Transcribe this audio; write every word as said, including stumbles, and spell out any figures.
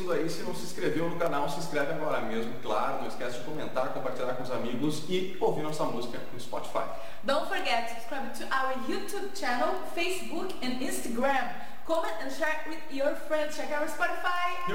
assistindo aí, se não se inscreveu no canal, se inscreve agora mesmo, claro. Não esquece de comentar, compartilhar com os amigos e ouvir nossa música no Spotify. Don't forget to subscribe to our YouTube channel, Facebook and Instagram. Comment and share with your friends. Check our Spotify.